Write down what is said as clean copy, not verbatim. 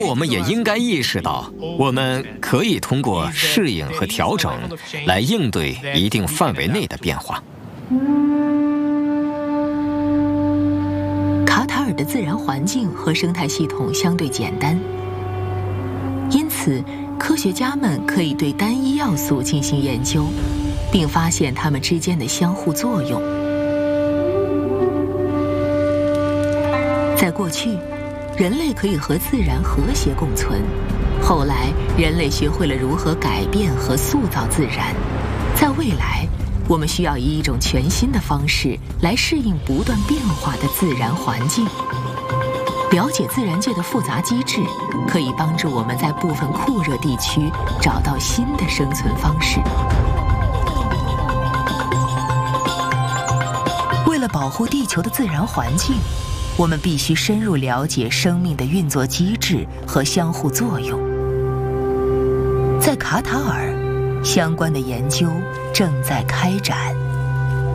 我们也应该意识到，我们可以通过适应和调整来应对一定范围内的变化。 卡塔尔的自然环境和生态系统相对简单，因此科学家们可以对单一要素进行研究，并发现它们之间的相互作用。在过去，人类可以和自然和谐共存，后来人类学会了如何改变和塑造自然。在未来，我们需要以一种全新的方式来适应不断变化的自然环境。了解自然界的复杂机制，可以帮助我们在部分酷热地区找到新的生存方式。为了保护地球的自然环境，我们必须深入了解生命的运作机制和相互作用。在卡塔尔，相关的研究正在开展。